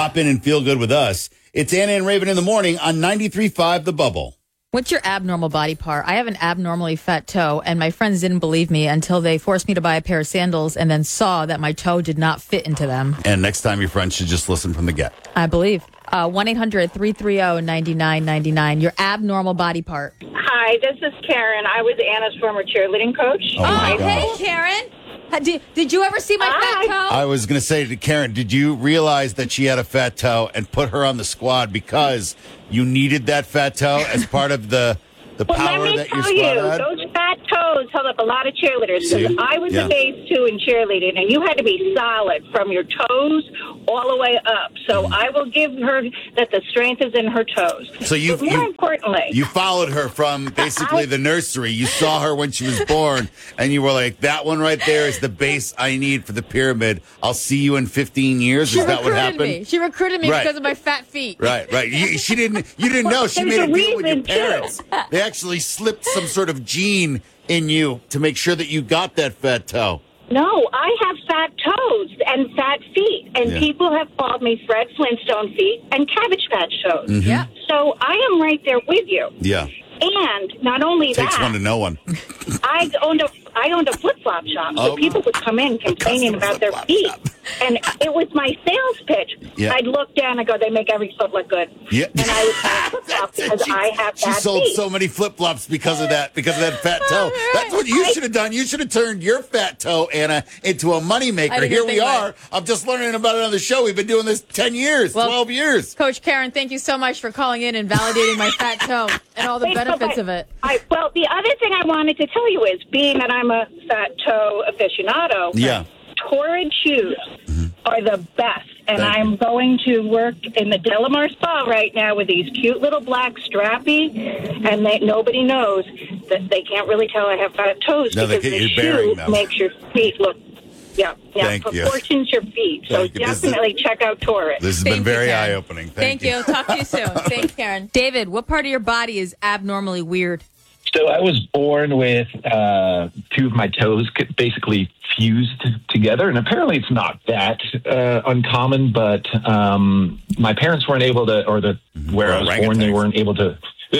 Pop in and feel good with us. It's Anna and Raven in the morning on 93.5 The Bubble. What's your abnormal body part? I have an abnormally fat toe, and my friends didn't believe me until they forced me to buy a pair of sandals and then saw that my toe did not fit into them. And next time your friends should just listen from the get. I believe. 1-800-330-9999. Your abnormal body part. Hi, this is Karen. I was Anna's former cheerleading coach. Oh, my God. Hey, Karen. Did you ever see my fat toe? I was going to say to Karen, did you realize that she had a fat toe and put her on the squad because you needed that fat toe as part of the power that your squad had? Those fat toes held up a lot of cheerleaders. See? I was a base, too, in cheerleading, and you had to be solid from your toes all the way up. So I will give her that the strength is in her toes. So more importantly, you followed her from basically the nursery. You saw her when she was born, and you were like, that one right there is the base I need for the pyramid. I'll see you in 15 years. Is that what happened? She recruited me Right. because of my fat feet. Right. You didn't know. She made a deal with your reason, too. parents. They actually slipped some sort of gene in you to make sure that you got that fat toe. no, I have fat toes and fat feet, and people have called me Fred Flintstone feet and Cabbage Patch toes. Mm-hmm. Yeah. So I am right there with you. Yeah. And not only Takes that, one to know one. I owned a flip-flop shop, so people would come in complaining about their feet. And it was my sales pitch. Yeah. I'd look down and go, they make every foot look good. Yeah. And I would buy flip-flops because I have She bad sold feet. so many flip-flops because of that fat toe. That's what you should have done. You should have turned your fat toe, Anna, into a moneymaker. Here we are. I'm just learning about it on the show. We've been doing this 10 years, 12 years. Coach Karen, thank you so much for calling in and validating my fat toe and all the benefits of it. Well, the other thing I wanted to tell you is, being that I'm a fat toe aficionado, Yeah. Torrid shoes are the best. And I'm going to work in the Delamar Spa right now with these cute little black strappy, and nobody knows that they can't really tell I have fat toes No, because the shoe makes your feet look, Thank you. proportions your feet. So Thank you. definitely check out Torrid. This has been very eye-opening. Thank you. Talk to you soon. Thanks, Karen. David, what part of your body is abnormally weird? So I was born with two of my toes basically fused together, and apparently it's not that uncommon, but my parents weren't able to, or where I was born, they weren't able to.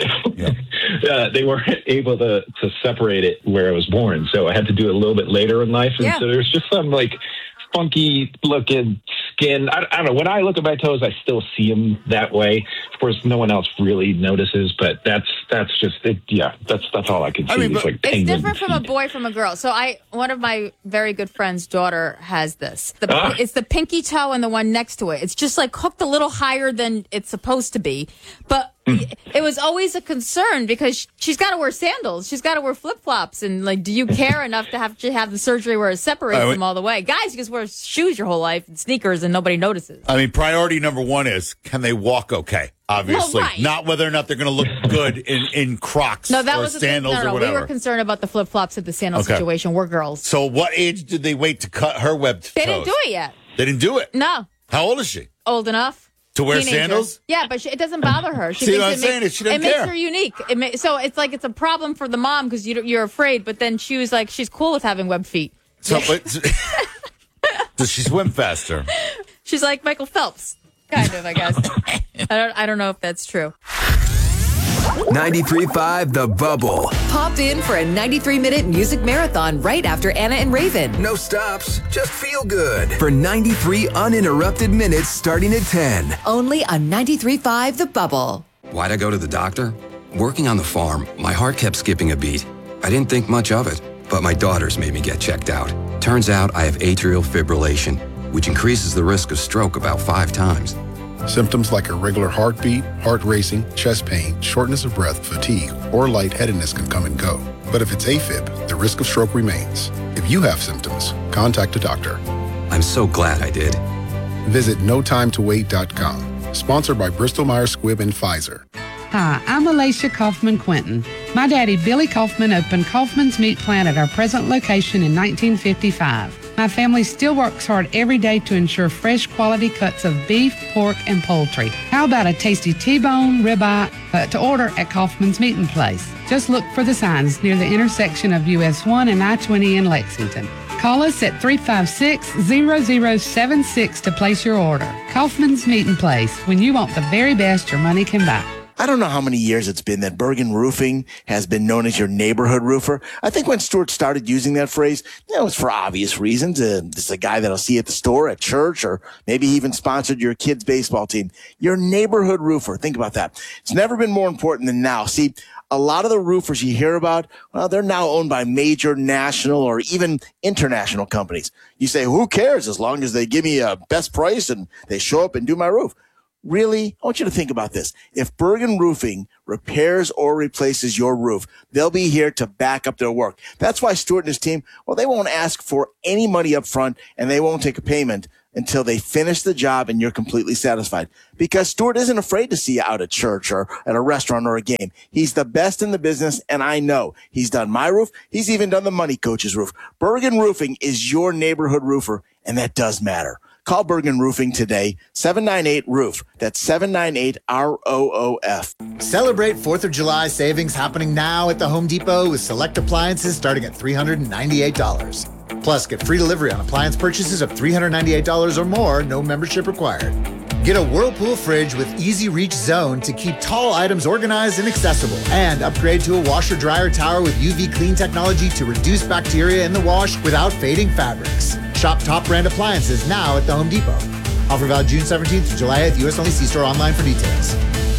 They weren't able to separate it where I was born, so I had to do it a little bit later in life, and so there's just some like funky looking skin. I don't know. When I look at my toes, I still see them that way. Of course, no one else really notices, but that's just it. Yeah, that's all I can see. It's different from a boy from a girl. So one of my very good friend's daughter has this. It's the pinky toe and the one next to it. It's just like hooked a little higher than it's supposed to be, but it was always a concern because she's got to wear sandals. She's got to wear flip-flops. And, like, do you care enough to have the surgery where it separates them all the way? Guys, you just wear shoes your whole life and sneakers and nobody notices. I mean, priority number one is, can they walk okay? Obviously. Well, right. Not whether or not they're going to look good in Crocs or sandals or whatever. We were concerned about the flip-flops at the sandal situation. We're girls. So what age did they wait to cut her webbed toes? They didn't do it yet. They didn't do it? No. How old is she? Old enough. To wear Teenager. sandals? Yeah, but it doesn't bother her. See what I'm saying? She doesn't care. Makes her unique. So it's like it's a problem for the mom because you're afraid, but then she was like, she's cool with having webbed feet. So, does she swim faster? She's like Michael Phelps, kind of, I guess. I don't know if that's true. 93.5 The Bubble. Pop in for a 93-minute music marathon right after Anna and Raven. No stops, just feel good. For 93 uninterrupted minutes starting at 10. Only on 93.5 The Bubble. Why'd I go to the doctor? Working on the farm, my heart kept skipping a beat. I didn't think much of it, but my daughters made me get checked out. Turns out I have atrial fibrillation, which increases the risk of stroke about 5 times. Symptoms like irregular heartbeat, heart racing, chest pain, shortness of breath, fatigue, or lightheadedness can come and go. But if it's AFib, the risk of stroke remains. If you have symptoms, contact a doctor. I'm so glad I did. Visit notimetowait.com. Sponsored by Bristol Myers Squibb and Pfizer. Hi, I'm Alicia Kaufman Quinton. My daddy, Billy Kaufman, opened Kaufman's Meat Plant at our present location in 1955. My family still works hard every day to ensure fresh quality cuts of beef, pork, and poultry. How about a tasty T-bone, ribeye to order at Kaufman's Meat and Place? Just look for the signs near the intersection of US 1 and I-20 in Lexington. Call us at 356-0076 to place your order. Kaufman's Meeting Place, when you want the very best your money can buy. I don't know how many years it's been that Bergen Roofing has been known as your neighborhood roofer. I think when Stuart started using that phrase, it was for obvious reasons. This is a guy that'll see you at the store, at church, or maybe he even sponsored your kid's baseball team. Your neighborhood roofer. Think about that. It's never been more important than now. See, a lot of the roofers you hear about, well, they're now owned by major national or even international companies. You say, who cares as long as they give me a best price and they show up and do my roof? Really, I want you to think about this. If Bergen Roofing repairs or replaces your roof, they'll be here to back up their work. That's why Stuart and his team, well, they won't ask for any money up front and they won't take a payment until they finish the job and you're completely satisfied. Because Stuart isn't afraid to see you out at church or at a restaurant or a game. He's the best in the business, and I know. He's done my roof. He's even done the Money Coach's roof. Bergen Roofing is your neighborhood roofer, and that does matter. Call Bergen Roofing today, 798-ROOF. That's 798-ROOF. Celebrate 4th of July savings happening now at the Home Depot with select appliances starting at $398. Plus, get free delivery on appliance purchases of $398 or more, no membership required. Get a Whirlpool fridge with Easy Reach Zone to keep tall items organized and accessible. And upgrade to a washer-dryer tower with UV clean technology to reduce bacteria in the wash without fading fabrics. Shop top brand appliances now at the Home Depot. Offer valid June 17th to July 8th. U.S. only. See store online for details.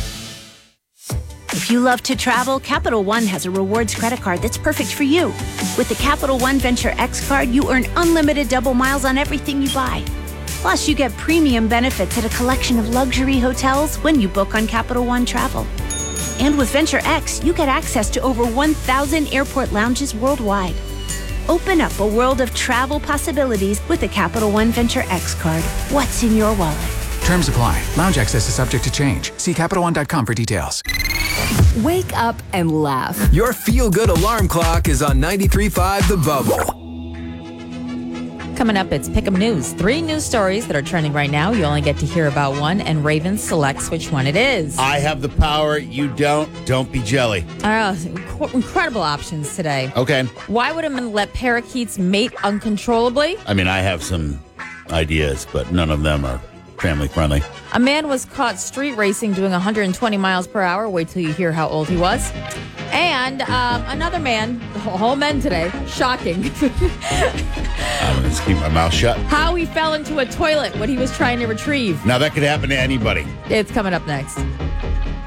If you love to travel, Capital One has a rewards credit card that's perfect for you. With the Capital One Venture X card, you earn unlimited double miles on everything you buy. Plus, you get premium benefits at a collection of luxury hotels when you book on Capital One Travel. And with Venture X, you get access to over 1,000 airport lounges worldwide. Open up a world of travel possibilities with the Capital One Venture X card. What's in your wallet? Terms apply. Lounge access is subject to change. See CapitalOne.com for details. Wake up and laugh. Your feel-good alarm clock is on 93.5 The Bubble. Coming up, it's Pick'em News. 3 news stories that are trending right now. You only get to hear about one, and Raven selects which one it is. I have the power. You don't. Don't be jelly. Incredible options today. Okay. Why would a man let parakeets mate uncontrollably? I mean, I have some ideas, but none of them are family friendly. A man was caught street racing doing 120 miles per hour. Wait till you hear how old he was. And another man, all men today, shocking. I'm going to keep my mouth shut. How he fell into a toilet when he was trying to retrieve. Now, that could happen to anybody. It's coming up next.